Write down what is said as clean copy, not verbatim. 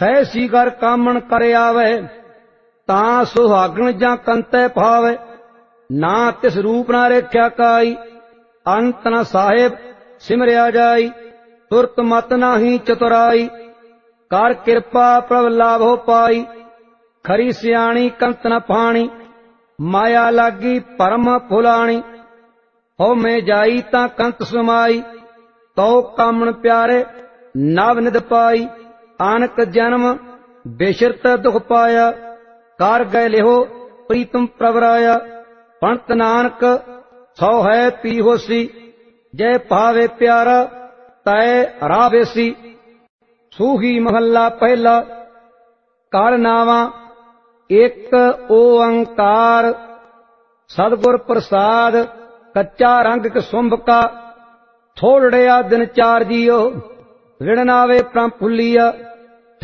सहसी कर कामन कर आवे, तां सुहागण जां कंतै भावे। ना तिस रूप ना रेख्या काई, अंत न साहिब सिमरिया जाई। तुरत मत नाही चतुराई, कर कृपा प्रभ लाभो पाई। खरी सियाणी कंत न पाणी, माया लागी परम फुलाणी। हो में जाई तां कंत समाई, तो कामन प्यारे नव निध पाई। आनक जन्म बेशरत दुख पाया, कार गए लिहो प्रीतम प्रवराया। पंत नानक सौ है पी होसी, जय भावे प्यारा तय रावेसी। सूही महला पहला। कार नावा एक ओंकार, सतगुर प्रसाद कच्चा रंग कसुंभ का। थोड़िया दिन चार जियो, विड़नावे प्रम फुलिया।